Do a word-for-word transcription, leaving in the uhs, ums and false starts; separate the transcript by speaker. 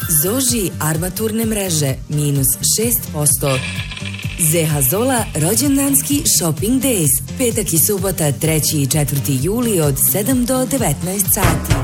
Speaker 1: Zoži armaturne mreže minus šest posto. Zehazola rođendanski shopping days. Petak i subota treći i četvrti juli od sedam do devetnaest sati.